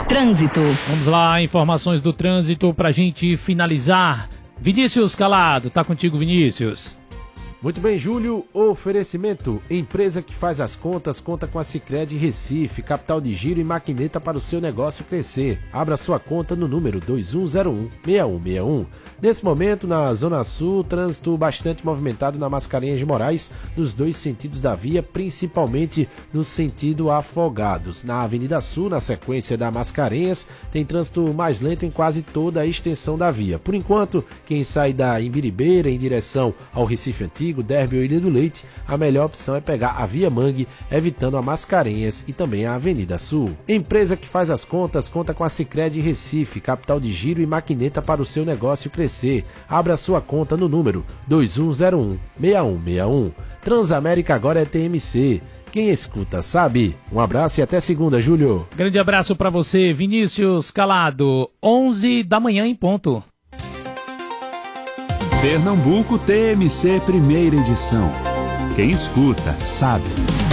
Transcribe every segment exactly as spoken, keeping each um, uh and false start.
Trânsito. Vamos lá, informações do trânsito pra gente finalizar. Vinícius Calado, tá contigo, Vinícius. Muito bem, Júlio. Oferecimento. Empresa que faz as contas, conta com a Sicredi Recife, capital de giro e maquineta para o seu negócio crescer. Abra sua conta no número dois um zero um, seis um seis um. Nesse momento, na Zona Sul, trânsito bastante movimentado na Mascarenhas de Moraes, nos dois sentidos da via, principalmente no sentido Afogados. Na Avenida Sul, na sequência da Mascarenhas, tem trânsito mais lento em quase toda a extensão da via. Por enquanto, quem sai da Imbiribeira em direção ao Recife Antigo, Derby ou Ilha do Leite, a melhor opção é pegar a Via Mangue, evitando a Mascarenhas e também a Avenida Sul. Empresa que faz as contas, conta com a Sicredi Recife, capital de giro e maquineta para o seu negócio crescer. Abra sua conta no número dois um zero um, seis um seis um. Transamérica agora é T M C. Quem escuta sabe. Um abraço e até segunda, Júlio. Grande abraço para você, Vinícius Calado. onze da manhã em ponto. Pernambuco T M C primeira edição. Quem escuta sabe.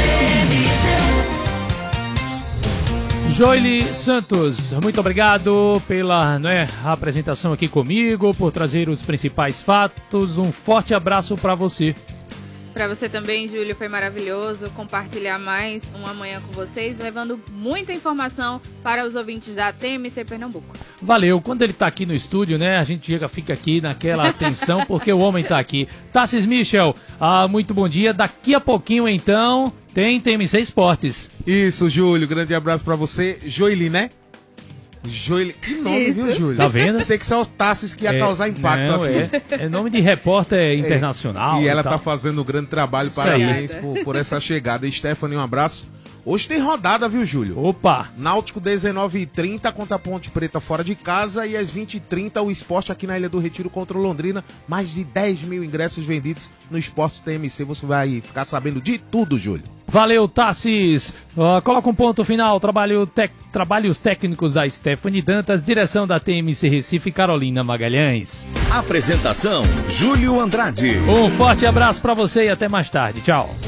Joely Santos, muito obrigado pela né, apresentação aqui comigo, por trazer os principais fatos. Um forte abraço para você. Para você também, Júlio, foi maravilhoso compartilhar mais uma manhã com vocês, levando muita informação para os ouvintes da T M C Pernambuco. Valeu. Quando ele tá aqui no estúdio, né, a gente chega, fica aqui naquela atenção, porque o homem tá aqui. Tassis Michel, ah, muito bom dia. Daqui a pouquinho, então, tem T M C Esportes. Isso, Júlio. Grande abraço para você. Joely, né? Joely. Que nome, Isso. viu, Júlio? Tá vendo? Sei que são os Tassis que ia É, causar impacto não, aqui. É, é nome de repórter internacional. E ela tal. tá fazendo um grande trabalho. Isso Parabéns aí. por, por essa chegada. Stephanie, um abraço. Hoje tem rodada, viu, Júlio? Opa! Náutico dezenove e trinta contra a Ponte Preta fora de casa e às vinte e trinta o Esporte aqui na Ilha do Retiro contra o Londrina. Mais de dez mil ingressos vendidos no Esportes T M C. Você vai ficar sabendo de tudo, Júlio. Valeu, Tassis. Uh, coloca um ponto final. Trabalho tec... Trabalhos técnicos da Stephanie Dantas, direção da T M C Recife, Carolina Magalhães. Apresentação, Júlio Andrade. Um forte abraço para você e até mais tarde. Tchau.